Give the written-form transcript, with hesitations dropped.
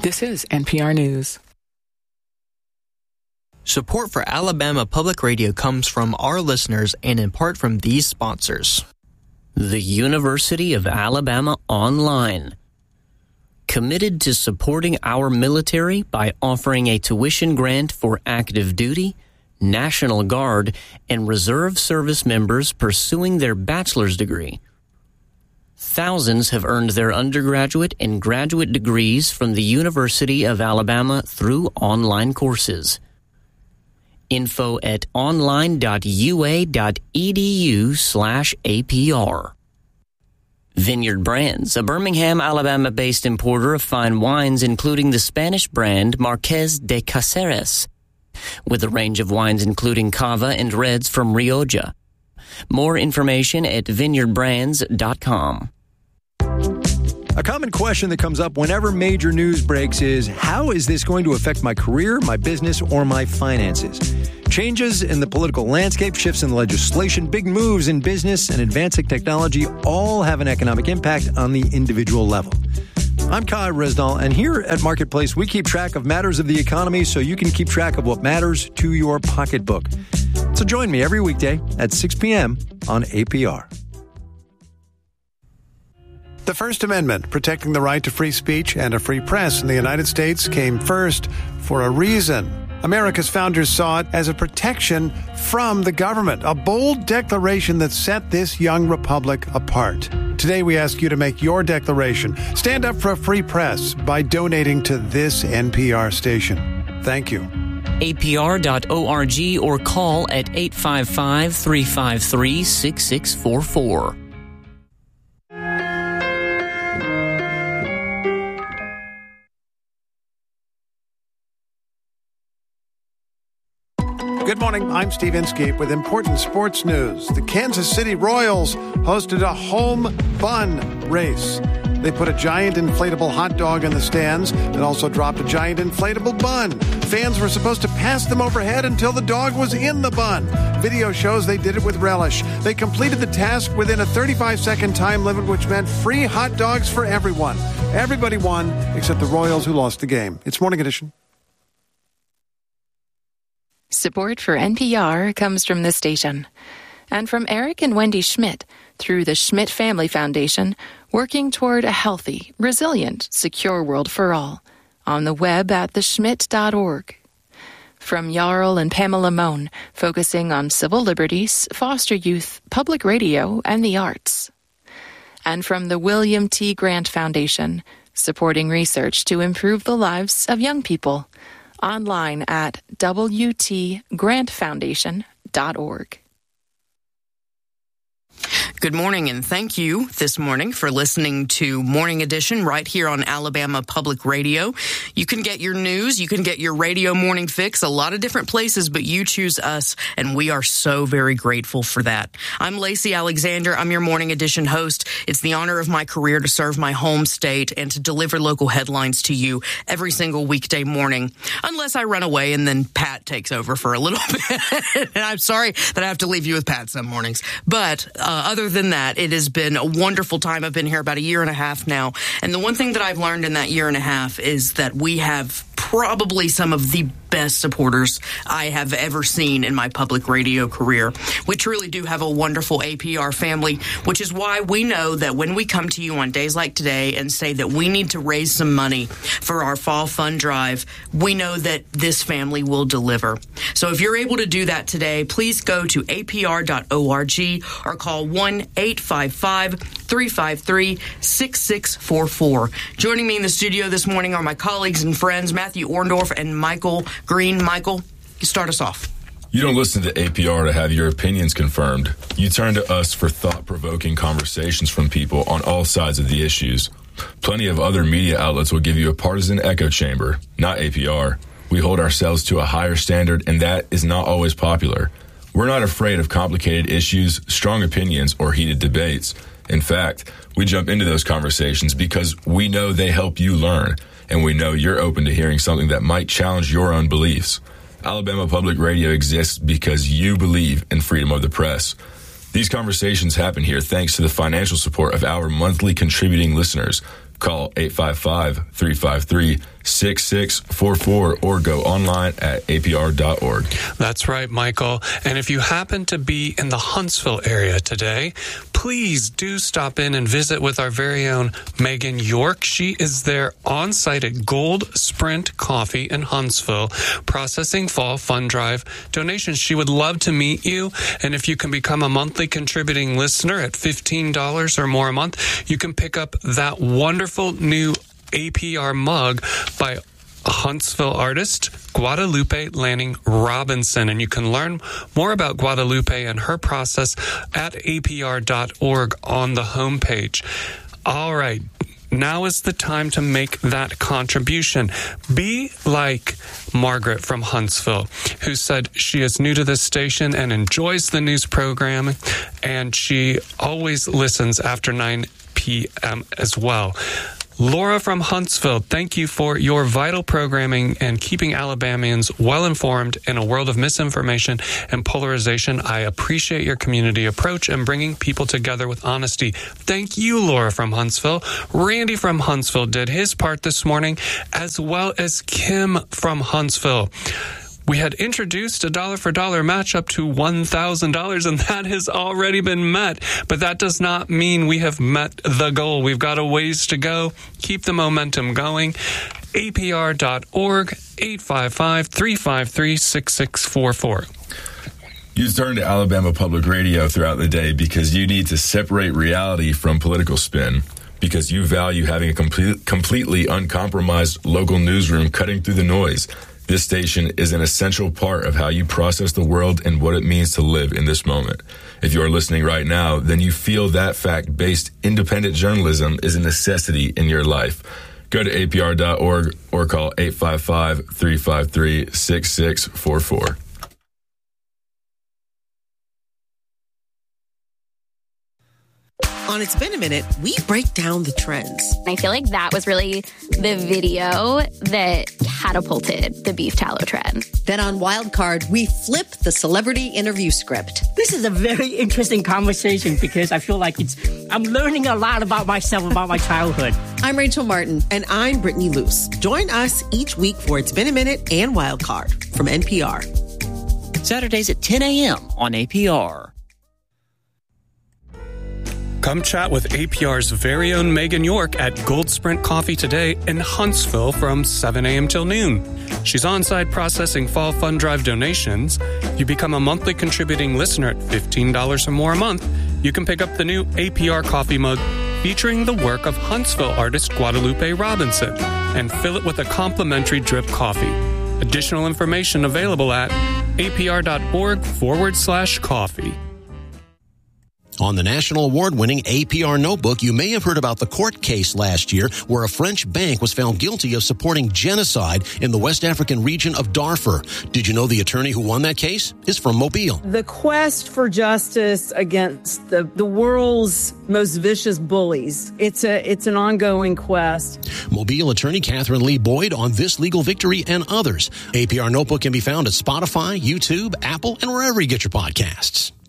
This is NPR News. Support for Alabama Public Radio comes from our listeners and in part from these sponsors. The University of Alabama Online. Committed to supporting our military by offering a tuition grant for active duty, National Guard, and Reserve Service members pursuing their bachelor's degree. Thousands have earned their undergraduate and graduate degrees from the University of Alabama through online courses. Info at online.ua.edu/APR. Vineyard Brands, a Birmingham, Alabama-based importer of fine wines, including the Spanish brand Marqués de Cáceres, with a range of wines including Cava and Reds from Rioja. More information at vineyardbrands.com. A common question that comes up whenever major news breaks is, how is this going to affect my career, my business, or my finances? Changes in the political landscape, shifts in legislation, big moves in business, and advancing technology all have an economic impact on the individual level. I'm Kai Resnall, and here at Marketplace, we keep track of matters of the economy so you can keep track of what matters to your pocketbook. So join me every weekday at 6 p.m. on APR. The First Amendment, protecting the right to free speech and a free press in the United States, came first for a reason. America's founders saw it as a protection from the government, a bold declaration that set this young republic apart. Today, we ask you to make your declaration. Stand up for a free press by donating to this NPR station. Thank you. APR.org or call at 855-353-6644. Good morning, I'm Steve Inskeep with important sports news. The Kansas City Royals hosted a home bun race. They put a giant inflatable hot dog in the stands and also dropped a giant inflatable bun. Fans were supposed to pass them overhead until the dog was in the bun. Video shows they did it with relish. They completed the task within a 35-second time limit, which meant free hot dogs for everyone. Everybody won except the Royals, who lost the game. It's Morning Edition. Support for NPR comes from this station and from Eric and Wendy Schmidt through the Schmidt Family Foundation, working toward a healthy, resilient, secure world for all. On the web at theschmidt.org. From Jarl and Pamela Mohn, focusing on civil liberties, foster youth, public radio, and the arts. And from the William T. Grant Foundation, supporting research to improve the lives of young people. Online at wtgrantfoundation.org. Good morning, and thank you this morning for listening to Morning Edition right here on Alabama Public Radio. You can get your news, you can get your radio morning fix a lot of different places, but you choose us, and we are so very grateful for that. I'm Lacey Alexander. I'm your Morning Edition host. It's the honor of my career to serve my home state and to deliver local headlines to you every single weekday morning, unless I run away and then Pat takes over for a little bit. And I'm sorry that I have to leave you with Pat some mornings, but other than that, it has been a wonderful time. I've been here about a year and a half now. And the one thing that I've learned in that year and a half is that we have probably some of the best supporters I have ever seen in my public radio career. We truly do have a wonderful APR family, which is why we know that when we come to you on days like today and say that we need to raise some money for our fall fund drive, we know that this family will deliver. So if you're able to do that today, please go to apr.org or call 1-855-353-6644. Joining me in the studio this morning are my colleagues and friends, Matthew Orndorff and Michael Green. Michael, you start us off. You don't listen to APR to have your opinions confirmed. You turn to us for thought-provoking conversations from people on all sides of the issues. Plenty of other media outlets will give you a partisan echo chamber, not APR. We hold ourselves to a higher standard, and that is not always popular. We're not afraid of complicated issues, strong opinions, or heated debates. In fact, we jump into those conversations because we know they help you learn, and we know you're open to hearing something that might challenge your own beliefs. Alabama Public Radio exists because you believe in freedom of the press. These conversations happen here thanks to the financial support of our monthly contributing listeners. Call 855-353-6644 6644 or go online at apr.org. That's right, Michael. And if you happen to be in the Huntsville area today, please do stop in and visit with our very own Megan York. She is there on site at Gold Sprint Coffee in Huntsville, processing fall fund drive donations. She would love to meet you. And if you can become a monthly contributing listener at $15 or more a month, you can pick up that wonderful new APR mug by Huntsville artist Guadalupe Lanning Robinson. And you can learn more about Guadalupe and her process at apr.org on the homepage. All right. Now is the time to make that contribution. Be like Margaret from Huntsville, who said she is new to this station and enjoys the news program, and she always listens after 9 p.m. as well. Laura from Huntsville, thank you for your vital programming and keeping Alabamians well informed in a world of misinformation and polarization. I appreciate your community approach and bringing people together with honesty. Thank you, Laura from Huntsville. Randy from Huntsville did his part this morning, as well as Kim from Huntsville. We had introduced a dollar for dollar match up to $1,000, and that has already been met. But that does not mean we have met the goal. We've got a ways to go. Keep the momentum going. APR.org, 855-353-6644. You turn to Alabama Public Radio throughout the day because you need to separate reality from political spin, because you value having a completely uncompromised local newsroom cutting through the noise. This station is an essential part of how you process the world and what it means to live in this moment. If you are listening right now, then you feel that fact-based independent journalism is a necessity in your life. Go to apr.org or call 855-353-6644. On It's Been a Minute, we break down the trends. I feel like that was really the video that catapulted the beef tallow trend. Then on Wild Card, we flip the celebrity interview script. This is a very interesting conversation because I feel like I'm learning a lot about myself, about my childhood. I'm Rachel Martin. And I'm Brittany Luce. Join us each week for It's Been a Minute and Wild Card from NPR. Saturdays at 10 a.m. on APR. Come chat with APR's very own Megan York at Gold Sprint Coffee today in Huntsville from 7 a.m. till noon. She's on-site processing fall fund drive donations. If you become a monthly contributing listener at $15 or more a month, you can pick up the new APR coffee mug featuring the work of Huntsville artist Guadalupe Robinson and fill it with a complimentary drip coffee. Additional information available at apr.org/coffee. On the national award-winning APR Notebook, you may have heard about the court case last year where a French bank was found guilty of supporting genocide in the West African region of Darfur. Did you know the attorney who won that case is from Mobile? The quest for justice against the world's most vicious bullies. It's an ongoing quest. Mobile attorney Catherine Lee Boyd on this legal victory and others. APR Notebook can be found at Spotify, YouTube, Apple, and wherever you get your podcasts.